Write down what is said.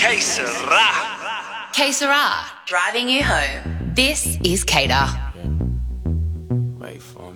Que sera? Que Sera, driving you home. This is Cater. Wait for